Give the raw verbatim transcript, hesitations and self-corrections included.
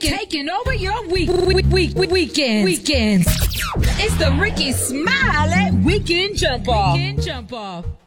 taking, taking over your week, week, week, week weekends. Weekends. It's the Ricky Smiley Weekend Jump Off. Weekend Jump Off.